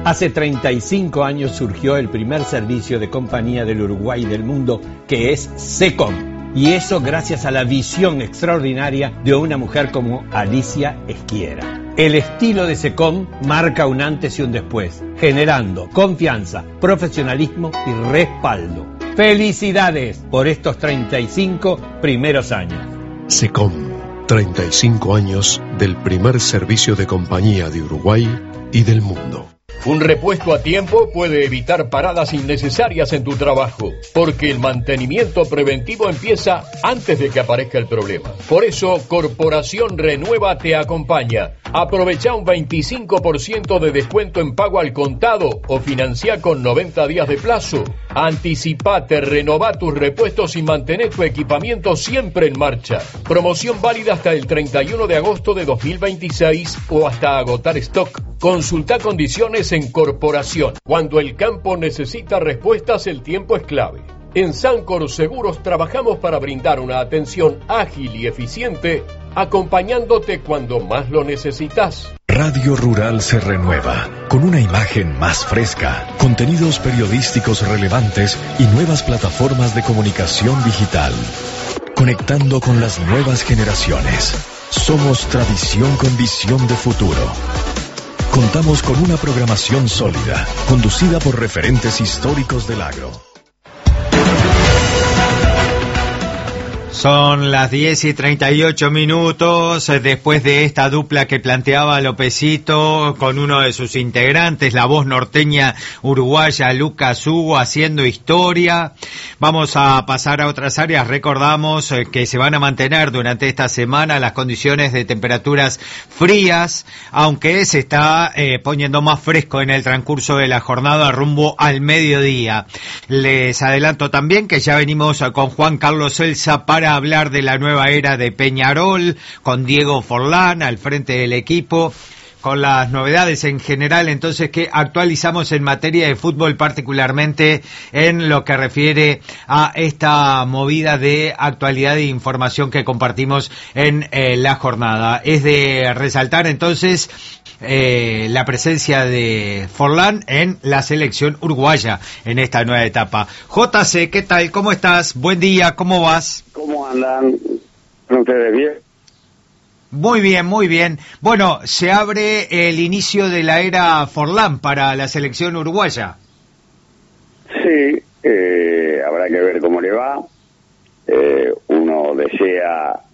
Hace 35 años surgió el primer servicio de compañía del Uruguay y del mundo, que es SECOM. Y eso gracias a la visión extraordinaria de una mujer como Alicia Esquiera. El estilo de SECOM marca un antes y un después, generando confianza, profesionalismo y respaldo. ¡Felicidades por estos 35 primeros años! SECOM, 35 años del primer servicio de compañía de Uruguay y del mundo. Un repuesto a tiempo puede evitar paradas innecesarias en tu trabajo, porque el mantenimiento preventivo empieza antes de que aparezca el problema. Por eso, Corporación Renueva te acompaña. Aprovecha un 25% de descuento en pago al contado o financia con 90 días de plazo. Anticipate, renová tus repuestos y mantén tu equipamiento siempre en marcha. Promoción válida hasta el 31 de agosto de 2026 o hasta agotar stock. Consulta condiciones en Corporación. Cuando el campo necesita respuestas, el tiempo es clave. En Sancor Seguros trabajamos para brindar una atención ágil y eficiente, acompañándote cuando más lo necesitas. Radio Rural se renueva, con una imagen más fresca, contenidos periodísticos relevantes y nuevas plataformas de comunicación digital. Conectando con las nuevas generaciones. Somos tradición con visión de futuro. Contamos con una programación sólida, conducida por referentes históricos del agro. Son las 10:38, después de esta dupla que planteaba Lopecito con uno de sus integrantes, la voz norteña uruguaya Lucas Hugo, haciendo historia. Vamos a pasar a otras áreas. Recordamos que se van a mantener durante esta semana las condiciones de temperaturas frías, aunque se está poniendo más fresco en el transcurso de la jornada rumbo al mediodía. Les adelanto también que ya venimos con Juan Carlos Elsa para hablar de la nueva era de Peñarol, con Diego Forlán al frente del equipo, con las novedades en general, entonces, que actualizamos en materia de fútbol, particularmente en lo que refiere a esta movida de actualidad e información que compartimos en la jornada. Es de resaltar, entonces, la presencia de Forlán en la selección uruguaya en esta nueva etapa. JC, ¿qué tal? ¿Cómo estás? Buen día, ¿cómo vas? ¿Cómo andan? ¿Ustedes bien? Muy bien, muy bien. Bueno, se abre el inicio de la era Forlán para la selección uruguaya. Sí, habrá que ver cómo le va. Uno desea